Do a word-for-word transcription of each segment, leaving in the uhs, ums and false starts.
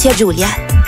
zia Giulia.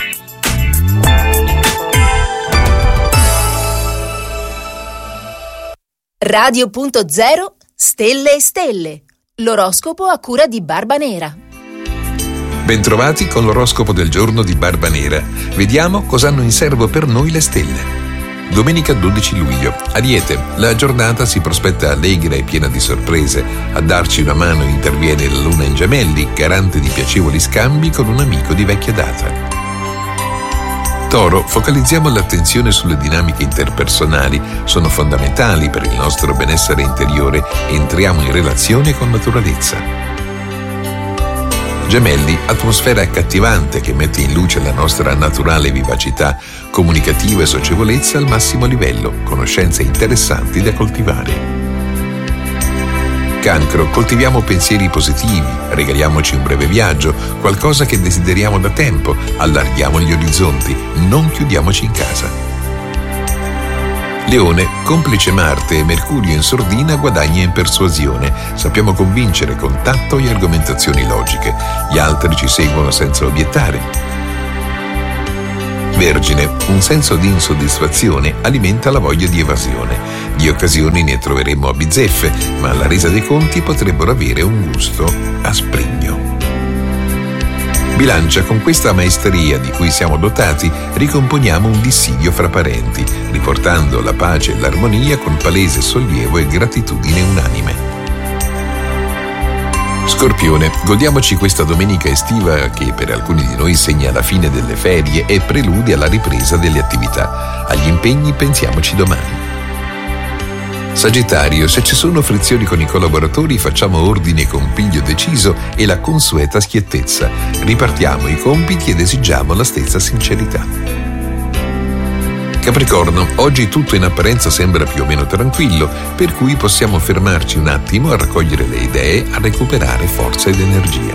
Radio punto zero Stelle e Stelle. L'oroscopo a cura di Barba Nera. Bentrovati con l'oroscopo del giorno di Barba Nera. Vediamo cosa hanno in serbo per noi le stelle. Domenica dodici luglio. Ariete, la giornata si prospetta allegra e piena di sorprese. A darci una mano interviene la luna in gemelli, garante di piacevoli scambi con un amico di vecchia data. Toro, focalizziamo l'attenzione sulle dinamiche interpersonali, sono fondamentali per il nostro benessere interiore, entriamo in relazione con naturalezza. Gemelli, atmosfera accattivante che mette in luce la nostra naturale vivacità, comunicativa e socievolezza al massimo livello, conoscenze interessanti da coltivare. Cancro, coltiviamo pensieri positivi, regaliamoci un breve viaggio, qualcosa che desideriamo da tempo, allarghiamo gli orizzonti, non chiudiamoci in casa. Leone, complice Marte e Mercurio in sordina guadagna in persuasione, sappiamo convincere con tatto e argomentazioni logiche, gli altri ci seguono senza obiettare. Vergine, un senso di insoddisfazione alimenta la voglia di evasione. Di occasioni ne troveremo a bizzeffe, ma alla resa dei conti potrebbero avere un gusto asprigno. Bilancia, con questa maestria di cui siamo dotati, ricomponiamo un dissidio fra parenti, riportando la pace e l'armonia con palese sollievo e gratitudine unanime. Scorpione, godiamoci questa domenica estiva che per alcuni di noi segna la fine delle ferie e prelude alla ripresa delle attività. Agli impegni pensiamoci domani. Sagittario, se ci sono frizioni con i collaboratori facciamo ordine con piglio deciso e la consueta schiettezza. Ripartiamo i compiti ed esigiamo la stessa sincerità. Capricorno, oggi tutto in apparenza sembra più o meno tranquillo, per cui possiamo fermarci un attimo a raccogliere le idee, a recuperare forza ed energia.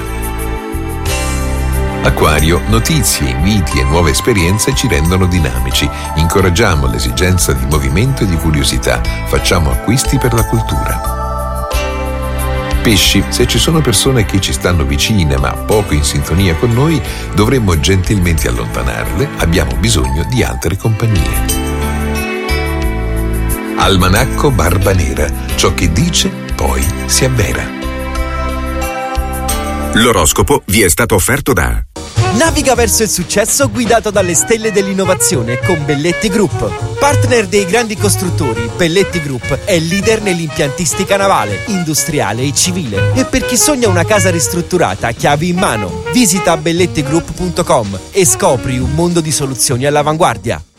Acquario, notizie, inviti e nuove esperienze ci rendono dinamici, incoraggiamo l'esigenza di movimento e di curiosità, facciamo acquisti per la cultura. Pesci, se ci sono persone che ci stanno vicine ma poco in sintonia con noi, dovremmo gentilmente allontanarle, abbiamo bisogno di altre compagnie. Almanacco Barba Nera, ciò che dice poi si avvera. L'oroscopo vi è stato offerto da Naviga verso il successo guidato dalle stelle dell'innovazione con Belletti Group. Partner dei grandi costruttori, Belletti Group è leader nell'impiantistica navale, industriale e civile. E per chi sogna una casa ristrutturata, chiavi in mano, visita belletti group punto com e scopri un mondo di soluzioni all'avanguardia.